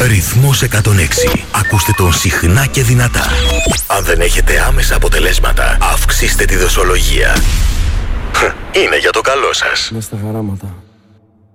Ρυθμός 106. Ακούστε τον συχνά και δυνατά. Αν δεν έχετε άμεσα αποτελέσματα, αυξήστε τη δοσολογία. Είναι για το καλό σας. Μες στα χαράματα.